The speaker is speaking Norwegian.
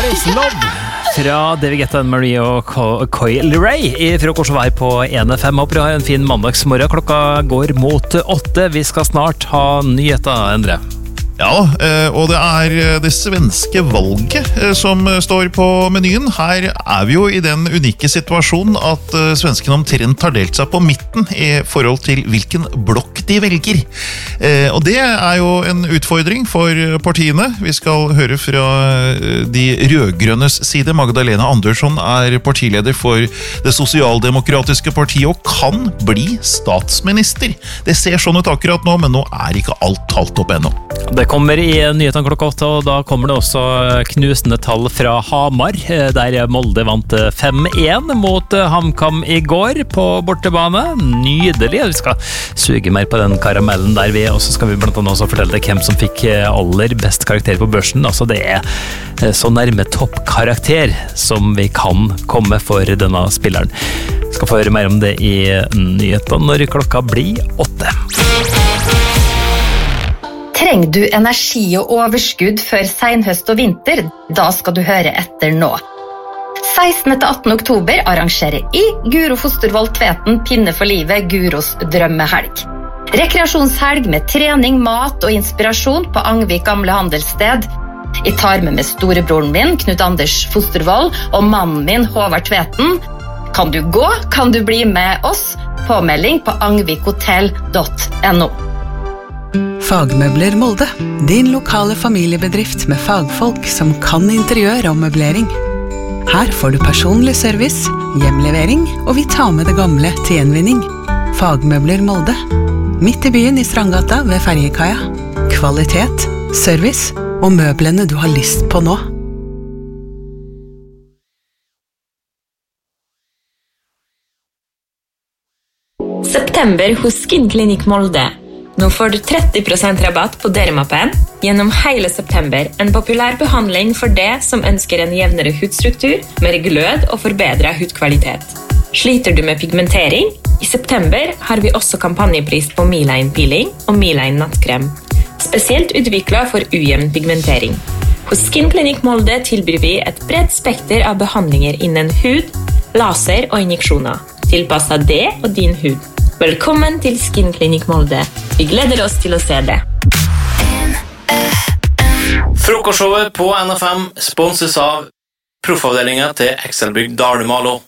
Always Love fra David Guetta, Marie og Coy Leray I frokost her på 1FM. Håper du har en fin mandagsmorgen. Klokka går mot 8. Vi skal snart ha nyheter, Endre. Ja, og det det svenske valget som står på menyen. Her vi jo I den unike situasjonen at svenskene omtrent har delt seg på midten I forhold til hvilken blokk de velger. Og det jo en utfordring for partiene. Vi skal høre fra de rødgrønnes side. Magdalena Andersson partileder for det sosialdemokratiske partiet og kan bli statsminister. Det ser sånn ut akkurat nå, men nå ikke alt talt opp ennå. Det kommer I nyheten klokka 8, og da kommer det også knusende tall fra Hamar, der Molde vant 5-1 mot HamKam I går på bortebane. Nydelig, vi skal suge mer på den karamellen der og så skal vi blant annet også fortelle deg hvem som fikk aller best karakter på børsen. Altså det så nærme toppkarakter som vi kan komme for denne spilleren. Vi skal få høre mer om det I nyheten når klokka blir 8. Trenger du energi og overskudd før senhøst og vinter? Da skal du høre etter nå. 16. til 18. oktober arrangerer Guro Fostervold Tveten Pinne for livet Guros drømmehelg. Rekreasjonshelg med trening, mat og inspirasjon på Angvik gamle handelssted. Jeg tar med storebroren min, Knut Anders Fostervold, og mannen min, Håvard Tveten. Kan du gå? Kan du bli med oss? Påmelding på angvikhotell.no. Fagmøbler Molde, din lokale familiebedrift med fagfolk som kan interiør og møblering. Her får du personlig service, hjemlevering, og vi tar med det gamle til gjenvinning. Fagmøbler Molde, midt I byen I Strandgata ved Ferjekaia. Kvalitet, service og møblene du har lyst på nå. September hos Skin Clinic Molde. Nå får du 30% rabatt på Dermapen gjennom hele september. En populær behandling for det som ønsker en jevnere hudstruktur, mer glød og forbedret hudkvalitet. Sliter du med pigmentering? I september har vi også kampanjepris på Miline Peeling og Miline Nattkrem. Spesielt utviklet for ujevn pigmentering. Hos Skin Clinic Molde tilbyr vi et bredt spekter av behandlinger innen hud, laser og injeksjoner. Tilpasset det og din hud. Velkommen til Skin Clinic Molde. Vi gleder oss til å se det. Frokostshowet på NFM sponses av proffavdelingen til Excelbygg Dalmalo.